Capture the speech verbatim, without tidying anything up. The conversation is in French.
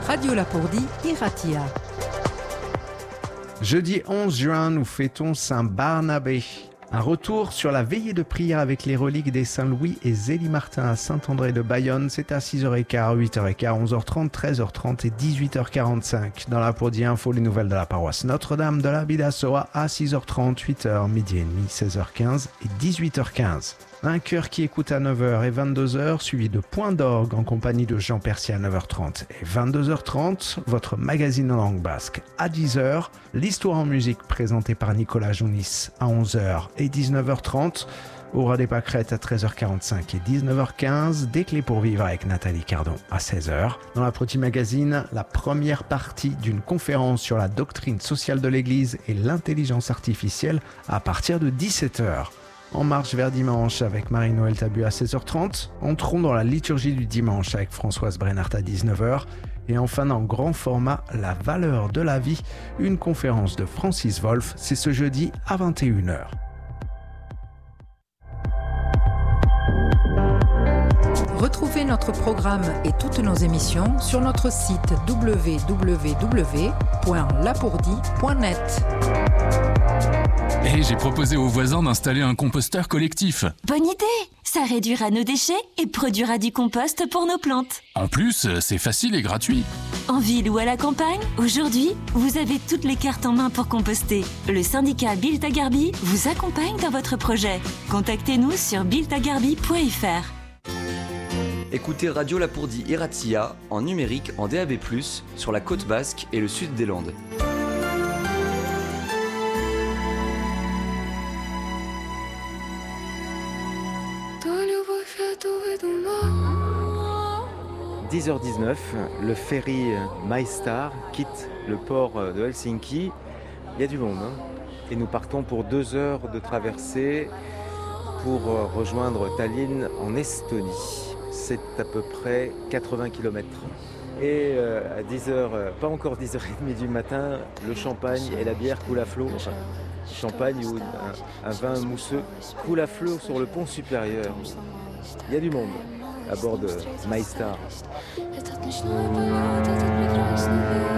Radio Lapourdie, Iratia. Jeudi onze juin, nous fêtons Saint Barnabé. Un retour sur la veillée de prière avec les reliques des Saint Louis et Zélie Martin à Saint-André de Bayonne. C'est à six heures quinze, huit heures quinze, onze heures trente, treize heures trente et dix-huit heures quarante-cinq. Dans la Lapourdie Info, les nouvelles de la paroisse Notre-Dame de la Bidassoa à six heures trente, huit heures, midi et demi, seize heures quinze et dix-huit heures quinze. Un chœur qui écoute à neuf heures et vingt-deux heures, suivi de Point d'orgue en compagnie de Jean Percier à neuf heures trente et vingt-deux heures trente. Votre magazine en langue basque à dix heures. L'histoire en musique présentée par Nicolas Jounis à onze heures et dix-neuf heures trente. Aura des pâquerettes à treize heures quarante-cinq et dix-neuf heures quinze. Des clés pour vivre avec Nathalie Cardon à seize heures. Dans la Proti Magazine, la première partie d'une conférence sur la doctrine sociale de l'Église et l'intelligence artificielle à partir de dix-sept heures. En marche vers dimanche avec Marie-Noël Tabu à seize heures trente. Entrons dans la liturgie du dimanche avec Françoise Brennart à dix-neuf heures. Et enfin dans grand format, la valeur de la vie, une conférence de Francis Wolff, c'est ce jeudi à vingt et une heures. Retrouvez notre programme et toutes nos émissions sur notre site w w w point lapourdie point net. Et j'ai proposé aux voisins d'installer un composteur collectif. Bonne idée! Ça réduira nos déchets et produira du compost pour nos plantes. En plus, c'est facile et gratuit. En ville ou à la campagne, aujourd'hui, vous avez toutes les cartes en main pour composter. Le syndicat Biltagarbi vous accompagne dans votre projet. Contactez-nous sur biltagarbi point f r. Écoutez Radio Lapourdie Iratia en numérique en D A B plus, sur la côte basque et le sud des Landes. dix heures dix-neuf, le ferry MyStar quitte le port de Helsinki. Il y a du monde, hein, et nous partons pour deux heures de traversée pour rejoindre Tallinn en Estonie. C'est à peu près quatre-vingts kilomètres. Et euh, à dix heures, euh, pas encore dix heures trente du matin, le champagne et la bière coulent à flot. Enfin, champagne ou un, un vin mousseux coule à flot sur le pont supérieur. Il y a du monde à bord de MyStar.